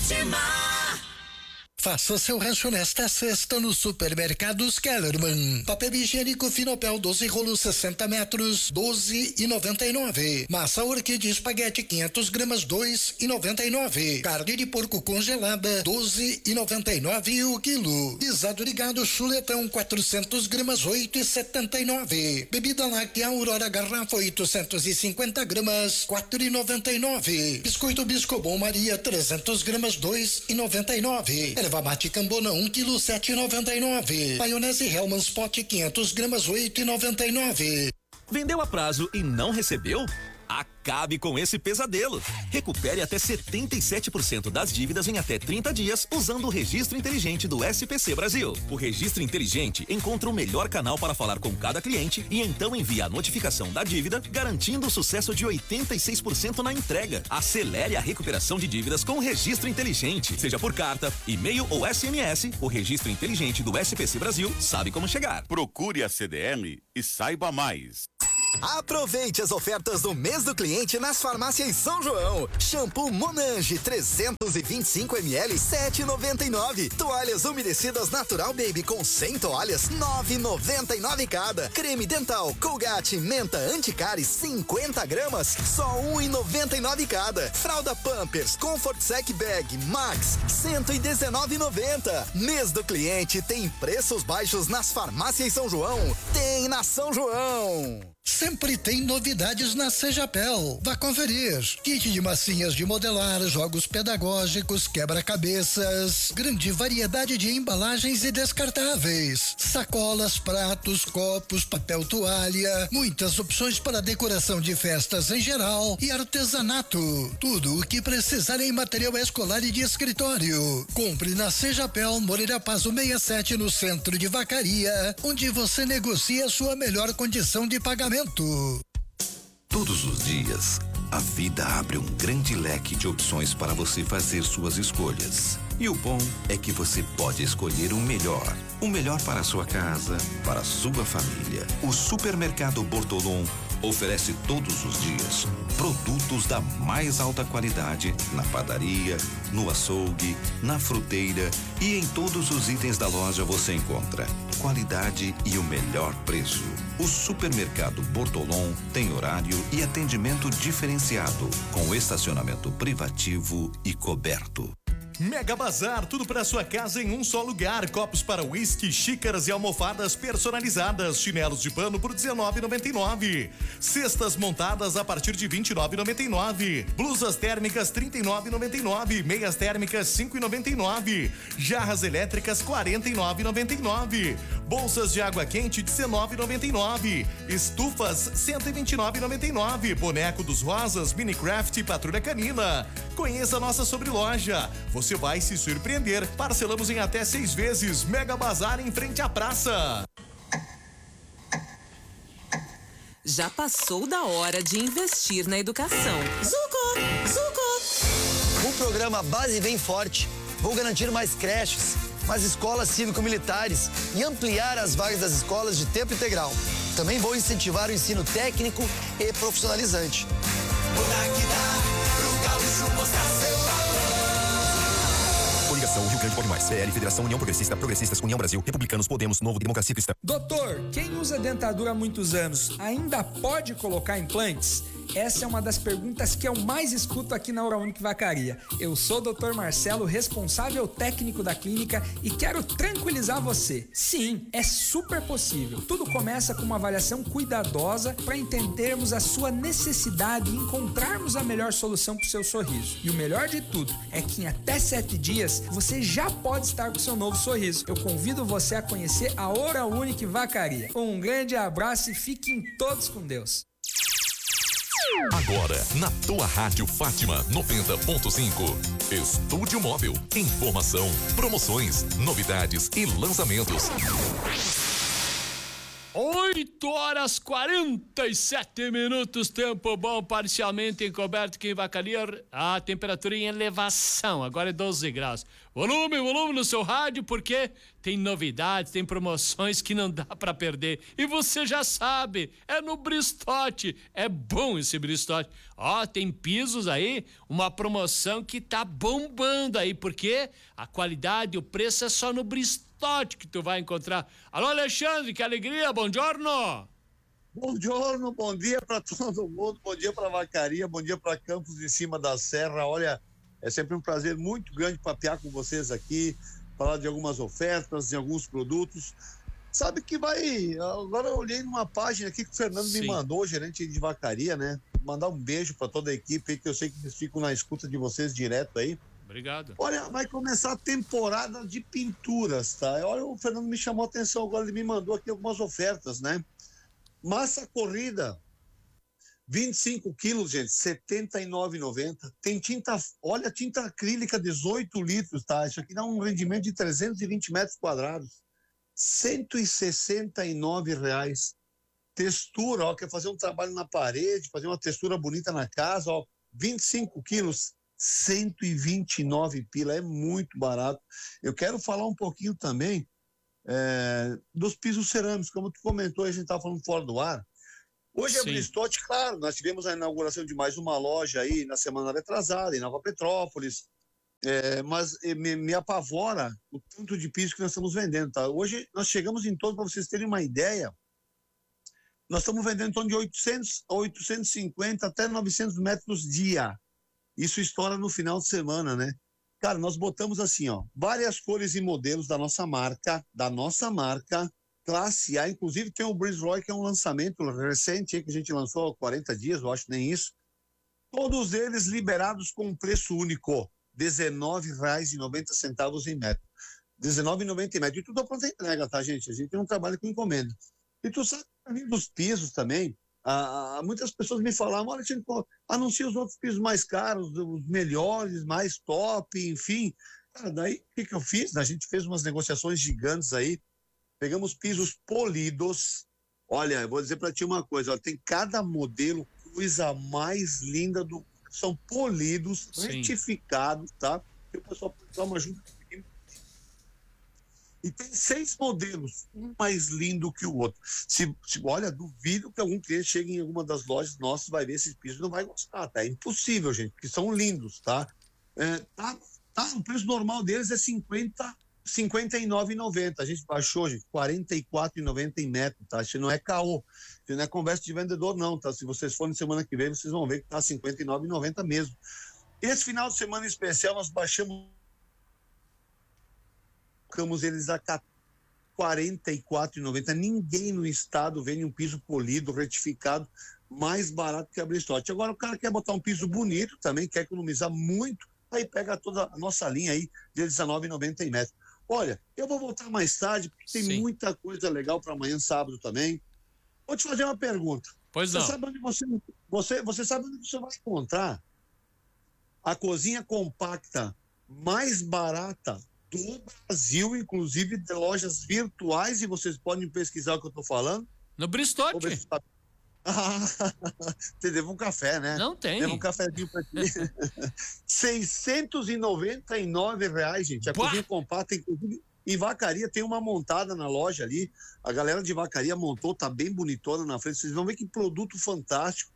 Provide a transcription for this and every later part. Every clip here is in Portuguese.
Faça seu rancho nesta sexta no Supermercados Kellerman. Papel higiênico Finopel 12 rolos 60 metros, 12,99. Massa orquídea espaguete 500 gramas, 2,99. Carne de porco congelada, 12,99 o quilo. Guisado de gado chuletão 400 gramas, 8,79. Bebida láctea Aurora garrafa 850 gramas, 4,99. Biscoito Biscobon Maria 300 gramas, 2,99. Erva mate Cambona 1 quilo 7,99. Maionese Hellmann's Pot 500 gramas 8,99. Vendeu a prazo e não recebeu? Acabe com esse pesadelo. Recupere até 77% das dívidas em até 30 dias usando o Registro Inteligente do SPC Brasil. O Registro Inteligente encontra o melhor canal para falar com cada cliente e então envia a notificação da dívida, garantindo o sucesso de 86% na entrega. Acelere a recuperação de dívidas com o Registro Inteligente. Seja por carta, e-mail ou SMS, o Registro Inteligente do SPC Brasil sabe como chegar. Procure a CDL e saiba mais. Aproveite as ofertas do mês do cliente nas farmácias São João. Shampoo Monange 325 ml 7,99. Toalhas umedecidas Natural Baby com 100 toalhas 9,99 cada. Creme dental Colgate Menta Anticárie 50 gramas só 1,99 cada. Fralda Pampers Comfort Sec Bag Max 119,90. Mês do cliente tem preços baixos nas farmácias São João. Tem na São João. Sempre tem novidades na Sejapel. Vá conferir. Kit de massinhas de modelar, jogos pedagógicos, quebra-cabeças, grande variedade de embalagens e descartáveis, sacolas, pratos, copos, papel toalha, muitas opções para decoração de festas em geral e artesanato. Tudo o que precisar em material escolar e de escritório. Compre na Sejapel, Moreira Pazo 67 no centro de Vacaria, onde você negocia sua melhor condição de pagamento. Todos os dias, a vida abre um grande leque de opções para você fazer suas escolhas. E o bom é que você pode escolher o melhor. O melhor para a sua casa, para a sua família. O Supermercado Bortolom oferece todos os dias produtos da mais alta qualidade na padaria, no açougue, na fruteira e em todos os itens da loja você encontra qualidade e o melhor preço. O Supermercado Bortolom tem horário e atendimento diferenciado, com estacionamento privativo e coberto. Mega Bazar, tudo para sua casa em um só lugar. Copos para uísque, xícaras e almofadas personalizadas. Chinelos de pano por R$19,99. Cestas montadas a partir de R$29,99. Blusas térmicas R$39,99. Meias térmicas R$5,99. Jarras elétricas R$49,99. Bolsas de água quente R$19,99. Estufas R$129,99. Boneco dos Rosas, Minecraft e Patrulha Canina. Conheça a nossa sobreloja. Você vai se surpreender. Parcelamos em até 6 vezes. Mega Bazar em frente à praça. Já passou da hora de investir na educação. Zuco! O programa Base Vem Forte. Vou garantir mais creches, mais escolas cívico-militares e ampliar as vagas das escolas de tempo integral. Também vou incentivar o ensino técnico e profissionalizante. Coligação Rio Grande Pode Mais, PL, Federação União Progressista, Progressistas, União Brasil, Republicanos, Podemos, Novo, Democracia Cristã. Doutor, quem usa dentadura há muitos anos ainda pode colocar implantes? Essa é uma das perguntas que eu mais escuto aqui na Ouraunica Vacaria. Eu sou o Dr. Marcelo, responsável técnico da clínica e quero tranquilizar você. Sim, é super possível. Tudo começa com uma avaliação cuidadosa para entendermos a sua necessidade e encontrarmos a melhor solução para o seu sorriso. E o melhor de tudo é que em até 7 dias você já pode estar com seu novo sorriso. Eu convido você a conhecer a Ouraunica Vacaria. Um grande abraço e fiquem todos com Deus. Agora, na tua Rádio Fátima 90.5. Estúdio Móvel. Informação, promoções, novidades e lançamentos. 8h47, tempo bom, parcialmente encoberto aqui em Vacaria, a temperatura em elevação, agora é 12 graus. Volume no seu rádio, porque tem novidades, tem promoções que não dá pra perder. E você já sabe, é no Bristote, é bom esse Bristote. Ó, tem pisos aí, uma promoção que tá bombando aí, porque a qualidade, o preço é só no Bristote que tu vai encontrar. Alô, Alexandre, que alegria, buongiorno. Buongiorno, bom dia para todo mundo, bom dia para Vacaria, bom dia para Campos de Cima da Serra. Olha, é sempre um prazer muito grande papear com vocês aqui, falar de algumas ofertas, de alguns produtos. Sabe que vai... Agora eu olhei numa página aqui que o Fernando me mandou, gerente de Vacaria, né? Mandar um beijo para toda a equipe aí, que eu sei que eles ficam na escuta de vocês direto aí. Obrigado. Olha, vai começar a temporada de pinturas, tá? Olha, o Fernando me chamou a atenção agora, ele me mandou aqui algumas ofertas, né? Massa corrida, 25 quilos, gente, R$ 79,90. Tem tinta, olha, tinta acrílica, 18 litros, tá? Isso aqui dá um rendimento de 320 metros quadrados. R$ 169,00. Textura, ó, quer fazer um trabalho na parede, fazer uma textura bonita na casa, ó, 25 quilos, 129 pila, é muito barato. Eu quero falar um pouquinho também dos pisos cerâmicos, como tu comentou, a gente estava falando fora do ar. Hoje é Bristote, claro, nós tivemos a inauguração de mais uma loja aí na semana retrasada, em Nova Petrópolis, mas me apavora o tanto de piso que nós estamos vendendo, tá? Hoje nós chegamos em torno, para vocês terem uma ideia, nós estamos vendendo em torno de 800 a 850 até 900 metros dia. Isso estoura no final de semana, né? Cara, nós botamos assim, ó, várias cores e modelos da nossa marca, classe A, inclusive tem o Breeze Roy, que é um lançamento recente, que a gente lançou há 40 dias, eu acho, nem isso. Todos eles liberados com um preço único, R$19,90 em metro. R$19,90 em metro. E tudo a pronta entrega, tá, gente? A gente não trabalha com encomenda. E tu sabe, dos pisos também, muitas pessoas me falavam, olha, anuncia os outros pisos mais caros, os melhores, mais top, enfim. Cara, daí, o que eu fiz? A gente fez umas negociações gigantes aí, pegamos pisos polidos. Olha, eu vou dizer para ti uma coisa, ó, tem cada modelo, coisa mais linda, são polidos, retificados, tá? E o pessoal pode dar uma ajuda. E tem 6 modelos, um mais lindo que o outro. Olha, duvido que algum cliente chegue em alguma das lojas nossas, vai ver esses pisos e não vai gostar, tá? É impossível, gente, porque são lindos, tá? O preço normal deles é R$59,90. A gente baixou, gente, R$44,90 em metro, tá? Isso não é caô, isso não é conversa de vendedor, não, tá? Se vocês forem semana que vem, vocês vão ver que tá R$59,90 mesmo. Esse final de semana especial, nós baixamos eles a R$44,90. Ninguém no estado vende um piso polido, retificado, mais barato que a Bristote. Agora o cara quer botar um piso bonito também, quer economizar muito, aí pega toda a nossa linha aí de R$19,90 em metro. Olha, eu vou voltar mais tarde, porque tem muita coisa legal para amanhã, sábado também. Vou te fazer uma pergunta. Pois não. Você sabe onde você sabe onde você vai encontrar a cozinha compacta mais barata do Brasil, inclusive de lojas virtuais, e vocês podem pesquisar o que eu tô falando? No Bristote. Você deve um café, né? Não tem. Deve um cafezinho pra ti. R$699, gente. A cozinha compacta, inclusive, em Vacaria tem uma montada na loja ali. A galera de Vacaria montou, tá bem bonitona na frente. Vocês vão ver que produto fantástico.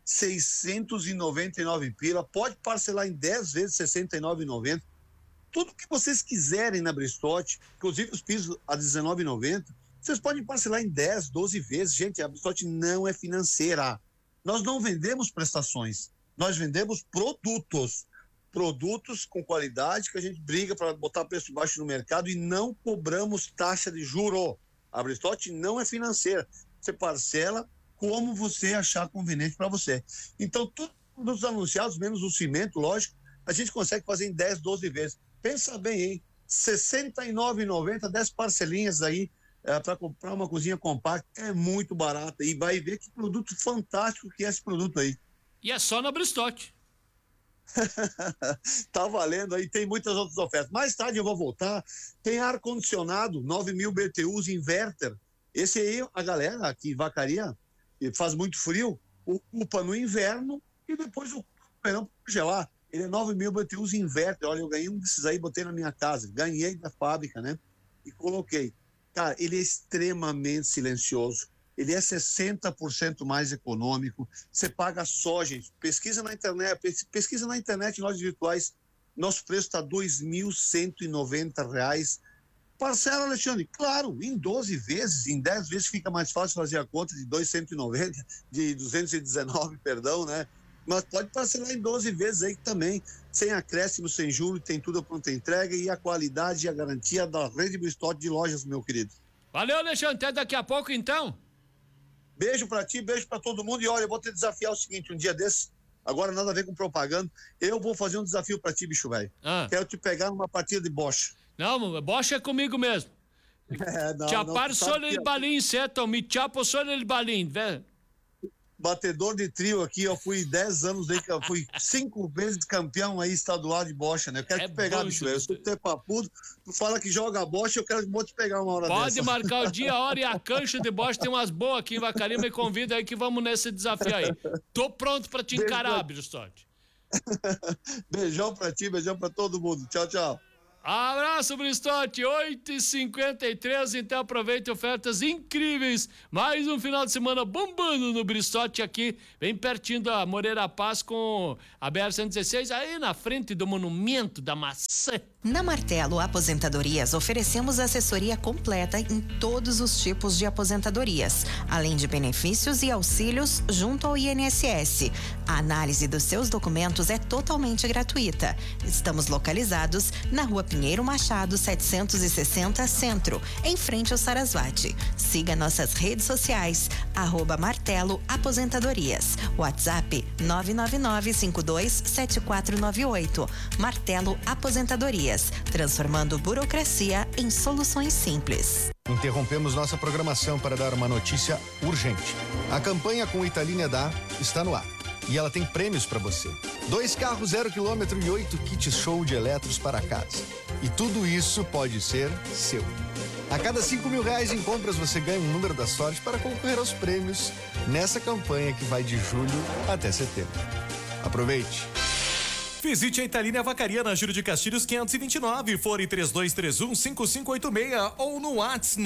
699 pila. Pode parcelar em 10 vezes, R$69,90. Tudo que vocês quiserem na Bristote, inclusive os pisos a R$19,90, vocês podem parcelar em 10, 12 vezes. Gente, a Bristote não é financeira. Nós não vendemos prestações, nós vendemos produtos. Produtos com qualidade que a gente briga para botar preço baixo no mercado e não cobramos taxa de juro. A Bristote não é financeira. Você parcela como você achar conveniente para você. Então, todos os anunciados, menos o cimento, lógico, a gente consegue fazer em 10, 12 vezes. Pensa bem, hein? R$69,90, 10 parcelinhas aí para comprar uma cozinha compacta, é muito barata. E vai ver que produto fantástico que é esse produto aí. E é só na Bristote. Tá valendo aí, tem muitas outras ofertas. Mais tarde eu vou voltar. Tem ar-condicionado, 9.000 BTUs inverter. Esse aí, a galera aqui em Vacaria, faz muito frio, ocupa no inverno e depois o verão para congelar. Ele é 9.000 BTUs inverter. Olha, eu ganhei um desses aí, botei na minha casa. Ganhei da fábrica, né? E coloquei. Cara, ele é extremamente silencioso. Ele é 60% mais econômico. Você paga só, gente. Pesquisa na internet, em lojas virtuais. Nosso preço está R$ 2.190. Parcela, Alexandre, claro, em 12 vezes, em 10 vezes fica mais fácil fazer a conta de 219, perdão, né? Mas pode parcelar em 12 vezes aí também, sem acréscimo, sem juros, tem tudo a pronta entrega e a qualidade e a garantia da Rede Bristol de lojas, meu querido. Valeu, Alexandre, até daqui a pouco então. Beijo pra ti, beijo pra todo mundo e olha, eu vou te desafiar o seguinte, um dia desse, agora nada a ver com propaganda, eu vou fazer um desafio pra ti, bicho velho. Quero te pegar numa partida de bocha. Não, bocha é comigo mesmo. Chapar solo el balín, certo? Me chapo solo el balín, velho. Batedor de trio aqui, eu fui 10 anos aí, eu fui 5 vezes campeão aí estadual de bocha, né? Eu quero te pegar, bicho, eu sou teu papudo, tu fala que joga bocha, eu quero te pegar uma hora dessa. Pode marcar o dia, a hora e a cancha de bocha, tem umas boas aqui em Vacaria, me convida aí que vamos nesse desafio aí. Tô pronto pra te encarar, Bristote. Beijão pra ti, beijão pra todo mundo, tchau, tchau. Abraço, Bristote, 8h53, então aproveite ofertas incríveis, mais um final de semana bombando no Bristote aqui, bem pertinho da Moreira Paz com a BR-116, aí na frente do Monumento da Maçã. Na Martelo Aposentadorias oferecemos assessoria completa em todos os tipos de aposentadorias, além de benefícios e auxílios junto ao INSS. A análise dos seus documentos é totalmente gratuita. Estamos localizados na Rua Pinheiro Machado 760 Centro, em frente ao Sarasvati. Siga nossas redes sociais, @Martelo Aposentadorias. WhatsApp 999527498. Martelo Aposentadorias, transformando burocracia em soluções simples. Interrompemos nossa programação para dar uma notícia urgente. A campanha com Italínia Dá está no ar. E ela tem prêmios para você. 2 carros 0 km e 8 kits show de eletros para casa. E tudo isso pode ser seu. A cada R$5.000 em compras você ganha um número da sorte para concorrer aos prêmios nessa campanha que vai de julho até setembro. Aproveite! Visite a Italínia Vacaria na Júlio de Castilhos 529, fone 3231-5586 ou no WhatsApp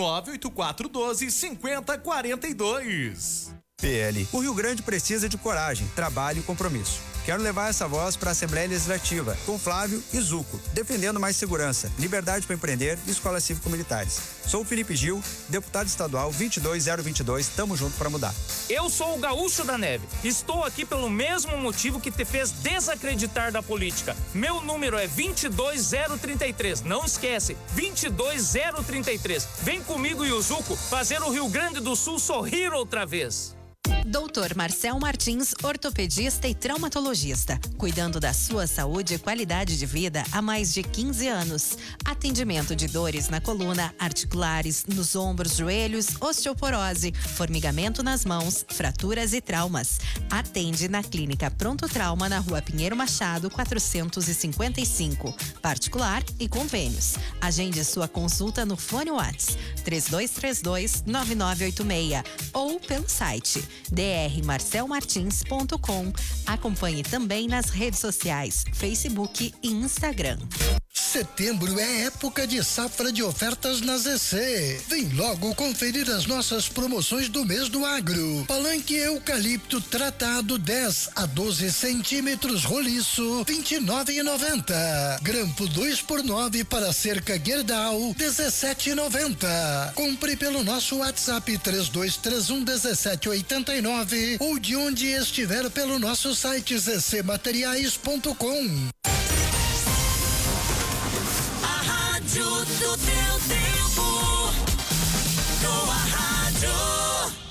98412-5042. PL. O Rio Grande precisa de coragem, trabalho e compromisso. Quero levar essa voz para a Assembleia Legislativa, com Flávio e Zuco, defendendo mais segurança, liberdade para empreender e escolas cívico-militares. Sou o Felipe Gil, deputado estadual 22022, tamo junto para mudar. Eu sou o Gaúcho da Neve. Estou aqui pelo mesmo motivo que te fez desacreditar da política. Meu número é 22033. Não esquece, 22033. Vem comigo e o Zuco fazer o Rio Grande do Sul sorrir outra vez. Dr. Marcel Martins, ortopedista e traumatologista, cuidando da sua saúde e qualidade de vida há mais de 15 anos. Atendimento de dores na coluna, articulares, nos ombros, joelhos, osteoporose, formigamento nas mãos, fraturas e traumas. Atende na Clínica Pronto Trauma na Rua Pinheiro Machado, 455. Particular e convênios. Agende sua consulta no fone WhatsApp 3232-9986 ou pelo site drmarcelmartins.com. Acompanhe também nas redes sociais, Facebook e Instagram. Setembro é época de safra de ofertas na ZC. Vem logo conferir as nossas promoções do mês do agro. Palanque eucalipto tratado 10 a 12 centímetros roliço, R$29,90. Grampo 2x9 para cerca Gerdau, R$17,90. Compre pelo nosso WhatsApp 3231-1789 ou de onde estiver pelo nosso site zcmateriais.com. Rádio do teu tempo. Tua rádio.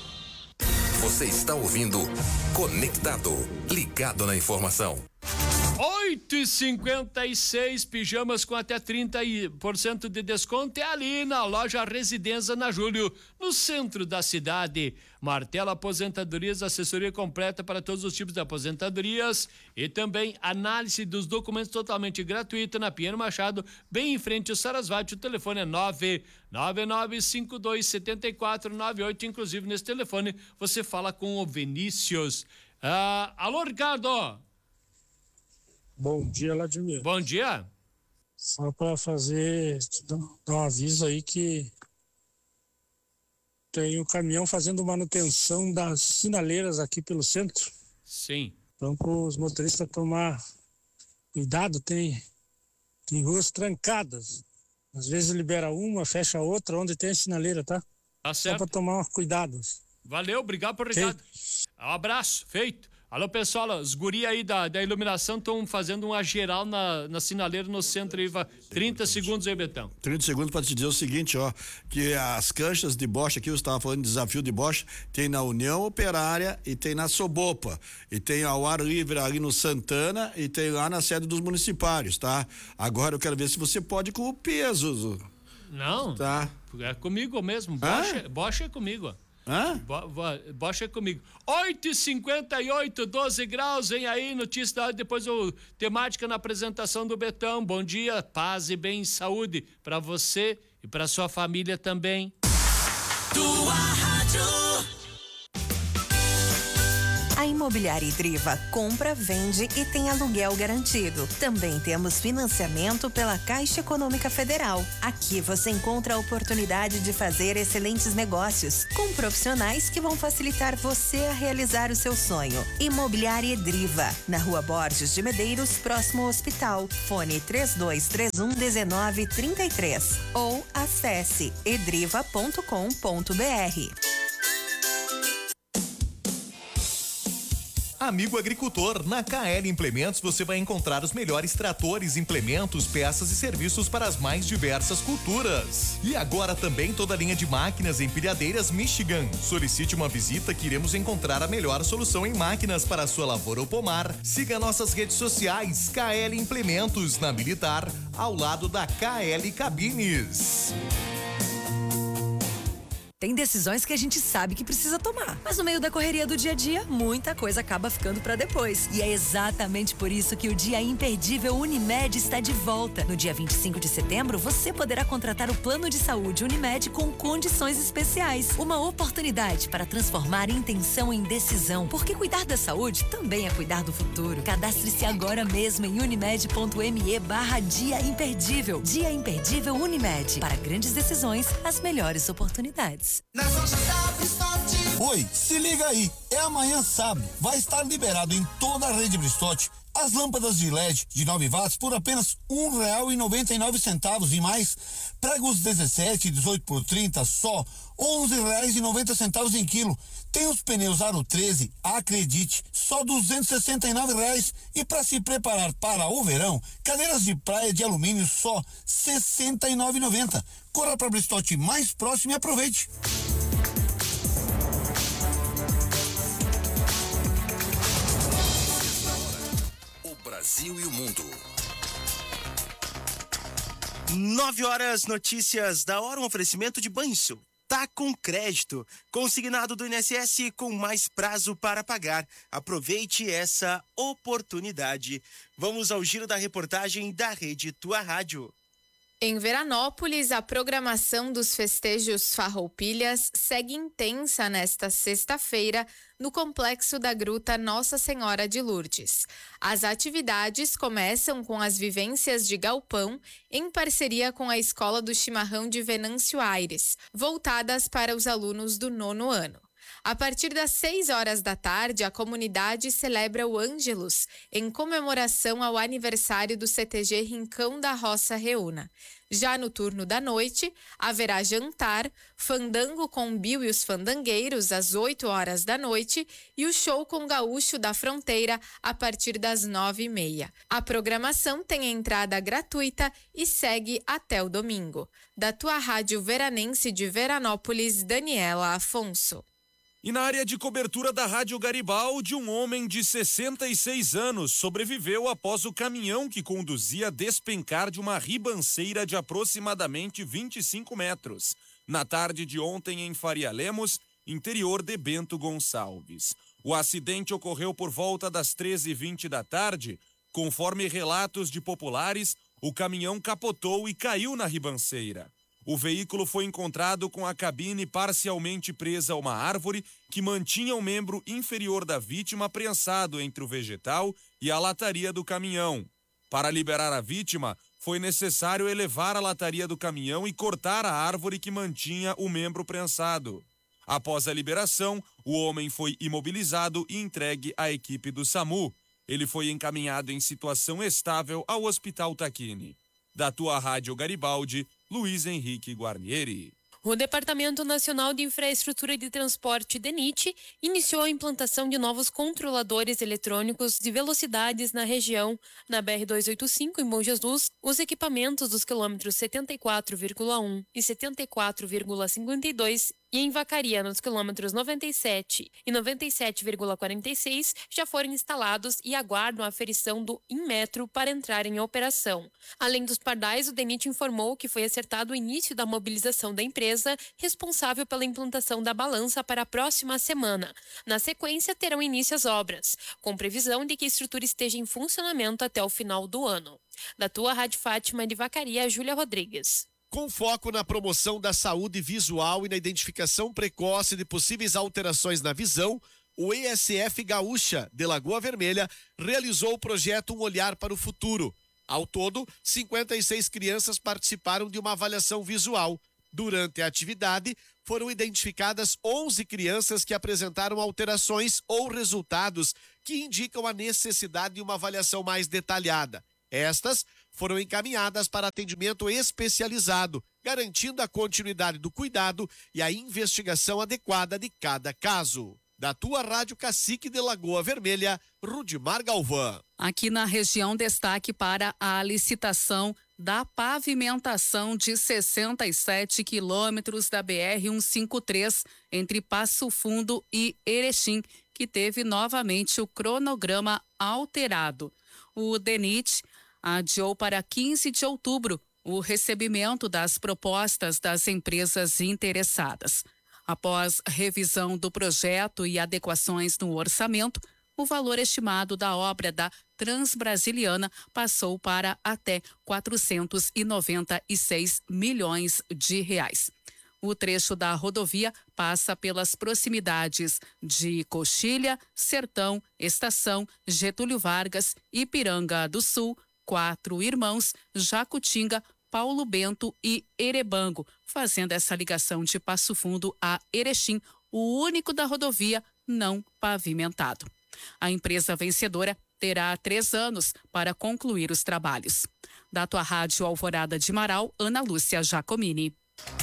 Você está ouvindo Conectado, ligado na informação. 8h56, pijamas com até 30% de desconto é ali na loja Residência na Júlio, no centro da cidade. Martelo Aposentadorias, assessoria completa para todos os tipos de aposentadorias e também análise dos documentos totalmente gratuita na Pinheiro Machado, bem em frente ao Sarasvati. O telefone é 999527498. Inclusive nesse telefone você fala com o Vinícius. Alô, Ricardo. Bom dia, Vladimir. Bom dia. Só para dar um aviso aí que tem um caminhão fazendo manutenção das sinaleiras aqui pelo centro. Sim. Então, para os motoristas tomar cuidado, tem ruas trancadas. Às vezes libera uma, fecha a outra, onde tem a sinaleira, tá? Tá certo. Só para tomar cuidado. Valeu, obrigado por recado. Um abraço, feito. Alô, pessoal, os guri aí da iluminação estão fazendo uma geral na sinaleira no centro aí. 30 segundos aí, Betão. 30 segundos para te dizer o seguinte, ó, que as canchas de bocha aqui, eu estava falando de desafio de bocha, tem na União Operária e tem na Sobopa, e tem ao ar livre ali no Santana e tem lá na sede dos municipários, tá? Agora eu quero ver se você pode com o peso. Não, tá? É comigo mesmo, bocha é comigo. Bocha é comigo. 8h58, 12 graus, vem aí, notícia da hora, depois temática na apresentação do Betão. Bom dia, paz e bem, saúde pra você e pra sua família também. Tua rádio. A Imobiliária Idriva compra, vende e tem aluguel garantido. Também temos financiamento pela Caixa Econômica Federal. Aqui você encontra a oportunidade de fazer excelentes negócios com profissionais que vão facilitar você a realizar o seu sonho. Imobiliária Idriva, na Rua Borges de Medeiros, próximo ao hospital. Fone 3231-1933 ou acesse edriva.com.br. Amigo agricultor, na KL Implementos você vai encontrar os melhores tratores, implementos, peças e serviços para as mais diversas culturas. E agora também toda a linha de máquinas e empilhadeiras Michigan. Solicite uma visita que iremos encontrar a melhor solução em máquinas para a sua lavoura ou pomar. Siga nossas redes sociais, KL Implementos, na Militar, ao lado da KL Cabines. Tem decisões que a gente sabe que precisa tomar, mas no meio da correria do dia a dia, muita coisa acaba ficando pra depois. E é exatamente por isso que o Dia Imperdível Unimed está de volta. No dia 25 de setembro, você poderá contratar o plano de saúde Unimed com condições especiais. Uma oportunidade para transformar intenção em decisão, porque cuidar da saúde também é cuidar do futuro. Cadastre-se agora mesmo em unimed.me/Dia Imperdível. Dia Imperdível Unimed. Para grandes decisões, as melhores oportunidades. Oi, se liga aí, é amanhã sábado, vai estar liberado em toda a rede Bristotti as lâmpadas de LED de 9 watts por apenas R$1,99 e mais, pregos 17 e 18 por 30 só R$11,90 em quilo. Tem os pneus Aro 13, acredite, só R$269 e para se preparar para o verão, cadeiras de praia de alumínio só R$69,90. Corra para Bristotti mais próximo e aproveite. Brasil e o mundo. 9 horas, notícias da hora, um oferecimento de Banrisul. Tá com crédito, consignado do INSS com mais prazo para pagar. Aproveite essa oportunidade. Vamos ao giro da reportagem da Rede Tua Rádio. Em Veranópolis, a programação dos festejos Farroupilhas segue intensa nesta sexta-feira no complexo da Gruta Nossa Senhora de Lourdes. As atividades começam com as vivências de galpão em parceria com a Escola do Chimarrão de Venâncio Aires, voltadas para os alunos do 9º ano. A partir das 6 horas da tarde, a comunidade celebra o Ângelus, em comemoração ao aniversário do CTG Rincão da Roça Reúna. Já no turno da noite, haverá jantar, fandango com Bill e os Fandangueiros às 8 horas da noite e o show com Gaúcho da Fronteira a partir das 9h30. A programação tem entrada gratuita e segue até o domingo. Da Tua Rádio Veranense de Veranópolis, Daniela Afonso. E na área de cobertura da Rádio Garibaldi, um homem de 66 anos sobreviveu após o caminhão que conduzia despencar de uma ribanceira de aproximadamente 25 metros, na tarde de ontem em Faria Lemos, interior de Bento Gonçalves. O acidente ocorreu por volta das 13h20 da tarde. Conforme relatos de populares, o caminhão capotou e caiu na ribanceira. O veículo foi encontrado com a cabine parcialmente presa a uma árvore que mantinha o membro inferior da vítima prensado entre o vegetal e a lataria do caminhão. Para liberar a vítima, foi necessário elevar a lataria do caminhão e cortar a árvore que mantinha o membro prensado. Após a liberação, o homem foi imobilizado e entregue à equipe do SAMU. Ele foi encaminhado em situação estável ao Hospital Tacchini. Da tua Rádio Garibaldi, Luiz Henrique Guarnieri. O Departamento Nacional de Infraestrutura de Transporte, DENIT, iniciou a implantação de novos controladores eletrônicos de velocidades na região. Na BR-285, em Bom Jesus, os equipamentos dos quilômetros 74,1 e 74,52 e em Vacaria, nos quilômetros 97 e 97,46, já foram instalados e aguardam a aferição do Inmetro para entrar em operação. Além dos pardais, o DENIT informou que foi acertado o início da mobilização da empresa responsável pela implantação da balança para a próxima semana. Na sequência, terão início as obras, com previsão de que a estrutura esteja em funcionamento até o final do ano. Da tua Rádio Fátima de Vacaria, Júlia Rodrigues. Com foco na promoção da saúde visual e na identificação precoce de possíveis alterações na visão, o ESF Gaúcha, de Lagoa Vermelha, realizou o projeto Um Olhar para o Futuro. Ao todo, 56 crianças participaram de uma avaliação visual. Durante a atividade, foram identificadas 11 crianças que apresentaram alterações ou resultados que indicam a necessidade de uma avaliação mais detalhada. Estas foram encaminhadas para atendimento especializado, garantindo a continuidade do cuidado e a investigação adequada de cada caso. Da tua Rádio Cacique de Lagoa Vermelha, Rudimar Galvão. Aqui na região, destaque para a licitação da pavimentação de 67 quilômetros da BR-153 entre Passo Fundo e Erechim, que teve novamente o cronograma alterado. O DENIT adiou para 15 de outubro o recebimento das propostas das empresas interessadas. Após revisão do projeto e adequações no orçamento, o valor estimado da obra da Transbrasiliana passou para até 496 milhões de reais. O trecho da rodovia passa pelas proximidades de Coxilha, Sertão, Estação, Getúlio Vargas, Ipiranga do Sul, Quatro Irmãos, Jacutinga, Paulo Bento e Erebango, fazendo essa ligação de Passo Fundo a Erechim, o único da rodovia não pavimentado. A empresa vencedora terá 3 anos para concluir os trabalhos. Da tua Rádio Alvorada de Marau, Ana Lúcia Jacomini.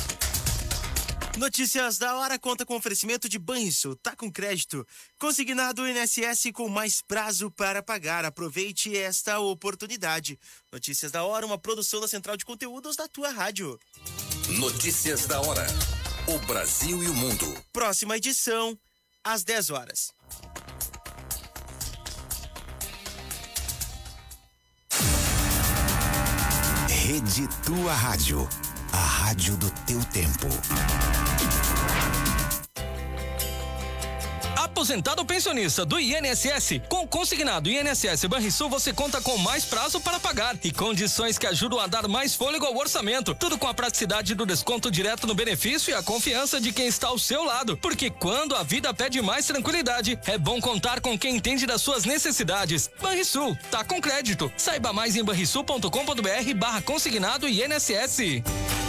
Notícias da hora conta com oferecimento de Banrisul, tá com crédito. Consignado INSS com mais prazo para pagar. Aproveite esta oportunidade. Notícias da hora, uma produção da Central de Conteúdos da tua rádio. Notícias da hora. O Brasil e o mundo. Próxima edição, às 10 horas. Rede Tua Rádio. A rádio do teu tempo. Aposentado ou pensionista do INSS, com o consignado INSS Banrisul você conta com mais prazo para pagar e condições que ajudam a dar mais fôlego ao orçamento. Tudo com a praticidade do desconto direto no benefício e a confiança de quem está ao seu lado. Porque quando a vida pede mais tranquilidade, é bom contar com quem entende das suas necessidades. Banrisul, tá com crédito. Saiba mais em banrisul.com.br/consignado INSS.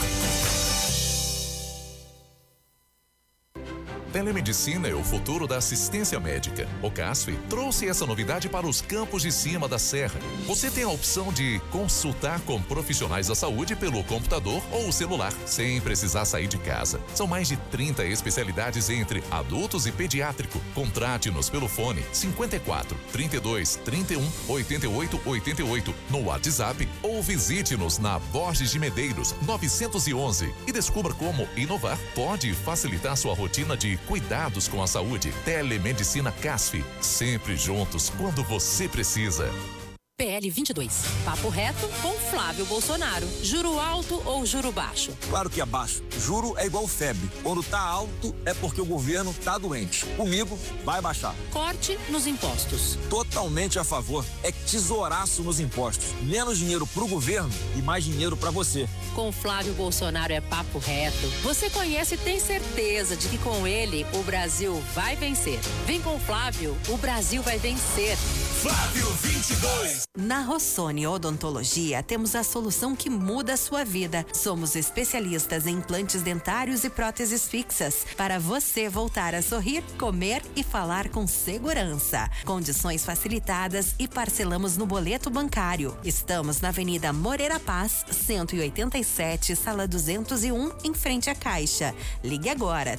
Telemedicina é o futuro da assistência médica. O CASF trouxe essa novidade para os campos de cima da serra. Você tem a opção de consultar com profissionais da saúde pelo computador ou celular, sem precisar sair de casa. São mais de 30 especialidades entre adultos e pediátrico. Contrate-nos pelo fone 54 32 31 88 88 no WhatsApp ou visite-nos na Borges de Medeiros 911 e descubra como inovar pode facilitar sua rotina de cuidados com a saúde. Telemedicina Casf, sempre juntos quando você precisa. PL 22. Papo reto com Flávio Bolsonaro. Juro alto ou juro baixo? Claro que é baixo. Juro é igual febre. Quando tá alto é porque o governo tá doente. Comigo vai baixar. Corte nos impostos. Totalmente a favor. É tesouraço nos impostos. Menos dinheiro pro governo e mais dinheiro pra você. Com Flávio Bolsonaro é papo reto. Você conhece e tem certeza de que com ele o Brasil vai vencer. Vem com o Flávio, o Brasil vai vencer. Flávio 22. Na Rossoni Odontologia temos a solução que muda a sua vida. Somos especialistas em implantes dentários e próteses fixas para você voltar a sorrir, comer e falar com segurança. Condições facilitadas e parcelamos no boleto bancário. Estamos na Avenida Moreira Paz, 187, sala 201, em frente à Caixa. Ligue agora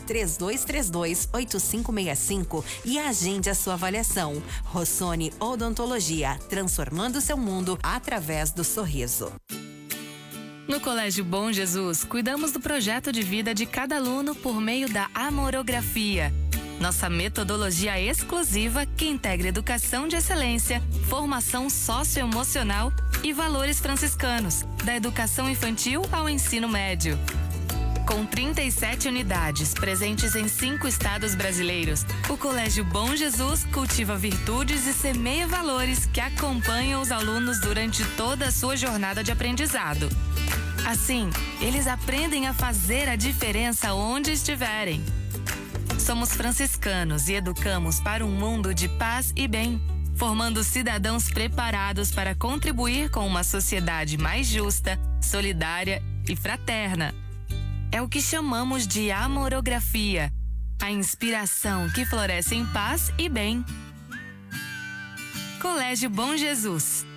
3232-8565 e agende a sua avaliação. Rossoni Odontologia, transformando seu mundo através do sorriso. No Colégio Bom Jesus, cuidamos do projeto de vida de cada aluno por meio da amorografia. Nossa metodologia exclusiva que integra educação de excelência, formação socioemocional e valores franciscanos, da educação infantil ao ensino médio. Com 37 unidades presentes em 5 estados brasileiros, o Colégio Bom Jesus cultiva virtudes e semeia valores que acompanham os alunos durante toda a sua jornada de aprendizado. Assim, eles aprendem a fazer a diferença onde estiverem. Somos franciscanos e educamos para um mundo de paz e bem, formando cidadãos preparados para contribuir com uma sociedade mais justa, solidária e fraterna. É o que chamamos de amorografia, a inspiração que floresce em paz e bem. Colégio Bom Jesus.